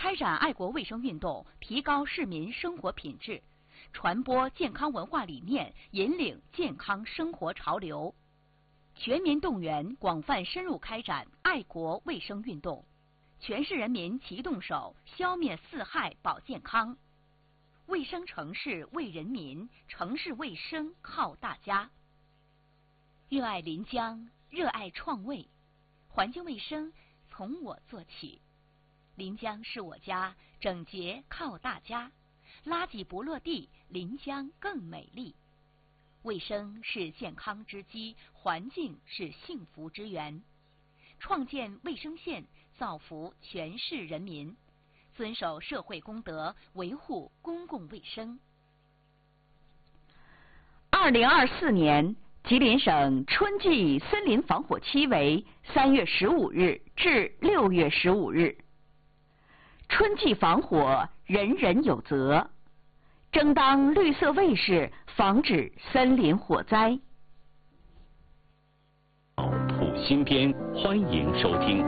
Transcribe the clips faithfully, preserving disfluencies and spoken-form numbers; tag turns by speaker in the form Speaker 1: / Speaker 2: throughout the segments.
Speaker 1: 开展爱国卫生运动，提高市民生活品质，传播健康文化理念，引领健康生活潮流。全民动员，广泛深入开展爱国卫生运动，全市人民齐动手，消灭四害保健康。卫生城市为人民，城市卫生靠大家。热爱临江，热爱创卫，环境卫生从我做起。临江是我家，整洁靠大家。垃圾不落地，临江更美丽。卫生是健康之基，环境是幸福之源。创建卫生线，造福全市人民，遵守社会公德，维护公共卫生。二零二四年，吉林省春季森林防火期为三月十五日至六月十五日。春季防火，人人有责，争当绿色卫士，防止森林火灾。
Speaker 2: 普新编，欢迎收听。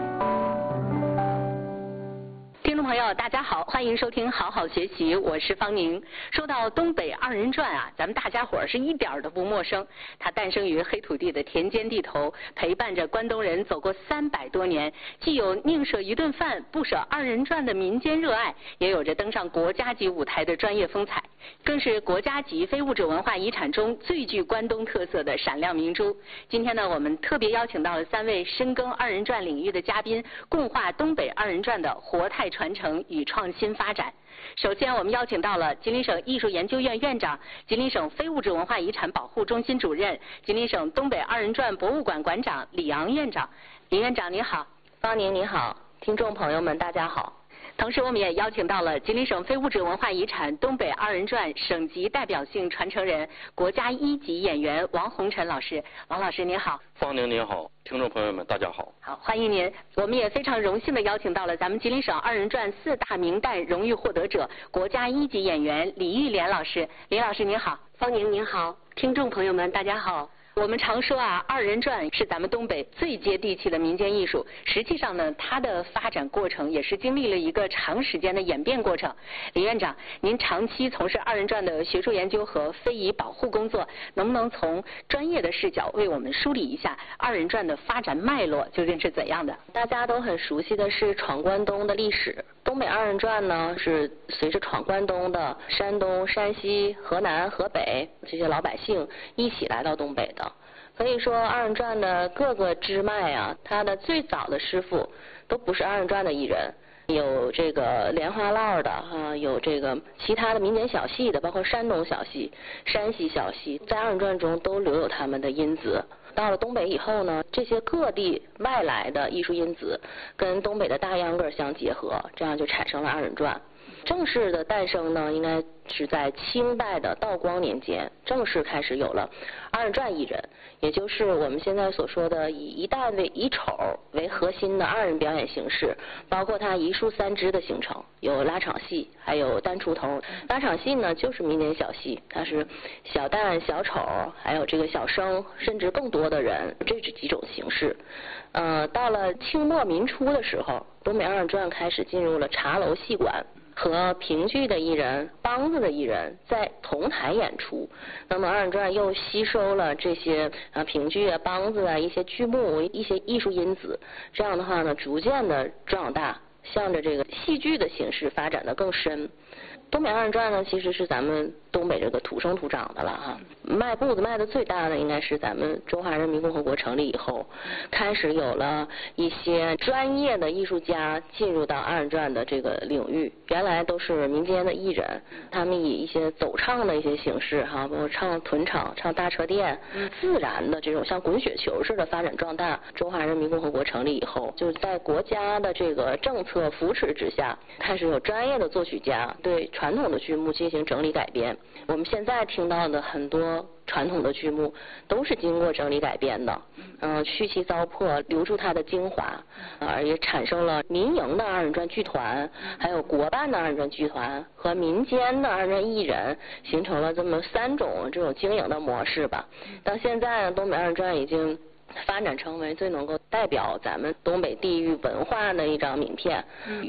Speaker 3: 听众朋友，大家好，欢迎收听好好学习，我是方宁。说到东北二人转啊，咱们大家伙儿是一点儿都不陌生。它诞生于黑土地的田间地头，陪伴着关东人走过三百多年，既有宁舍一顿饭，不舍二人转的民间热爱，也有着登上国家级舞台的专业风采，更是国家级非物质文化遗产中最具关东特色的闪亮明珠。今天呢，我们特别邀请到了三位深耕二人转领域的嘉宾，共话东北二人转的活态传承与创新发展。首先，我们邀请到了吉林省艺术研究院院长、吉林省非物质文化遗产保护中心主任、吉林省东北二人转博物馆馆长李昂院长。李院长您好。
Speaker 4: 方宁你好，听众朋友们大家好。
Speaker 3: 同时，我们也邀请到了吉林省非物质文化遗产东北二人转省级代表性传承人、国家一级演员王洪晨老师。王老师您好。
Speaker 5: 方宁您好，听众朋友们大家好。
Speaker 3: 好，欢迎您。我们也非常荣幸的邀请到了咱们吉林省二人转四大名旦荣誉获得者、国家一级演员李玉莲老师。李老师您好。
Speaker 4: 方宁您好，听众朋友们大家好。
Speaker 3: 我们常说啊，二人转是咱们东北最接地气的民间艺术。实际上呢，它的发展过程也是经历了一个长时间的演变过程。李院长，您长期从事二人转的学术研究和非遗保护工作，能不能从专业的视角为我们梳理一下二人转的发展脉络究竟是怎样的？
Speaker 4: 大家都很熟悉的是闯关东的历史。东北二人转呢，是随着闯关东的山东、山西、河南、河北这些老百姓一起来到东北的。可以说二人转的各个支脉啊，它的最早的师傅都不是二人转的艺人，有这个莲花落的哈、啊，有这个其他的民间小戏的，包括山东小戏、山西小戏，在二人转中都留有他们的因子。到了东北以后呢，这些各地外来的艺术因子跟东北的大秧歌相结合，这样就产生了二人转。正式的诞生呢，应该是在清代的道光年间，正式开始有了二人转艺人，也就是我们现在所说的以一旦为以丑为核心的二人表演形式，包括它一术三支的形成，有拉场戏，还有单出头。拉场戏呢，就是民间小戏，它是小旦、小丑，还有这个小生，甚至更多的人，这几种形式。呃，到了清末民初的时候，东北二人转开始进入了茶楼戏馆。和评剧的艺人、梆子的艺人在同台演出，那么二人转又吸收了这些啊评剧啊、梆子啊一些剧目、一些艺术因子，这样的话呢，逐渐的壮大，向着这个戏剧的形式发展的更深。东北二人转呢，其实是咱们东北这个土生土长的了哈。迈步子迈的最大的应该是咱们中华人民共和国成立以后，开始有了一些专业的艺术家进入到二人转的这个领域。原来都是民间的艺人，他们以一些走唱的一些形式哈，包括唱屯场、唱大车店，自然的这种像滚雪球似的发展壮大。中华人民共和国成立以后，就是在国家的这个政策扶持之下，开始有专业的作曲家对传统的剧目进行整理改编。我们现在听到的很多传统的剧目都是经过整理改编的，嗯、呃，去其糟粕，留住它的精华，而也产生了民营的二人转剧团，还有国办的二人转剧团和民间的二人转艺人，形成了这么三种这种经营的模式吧。到现在呢，东北二人转已经发展成为最能够代表咱们东北地域文化的一张名片。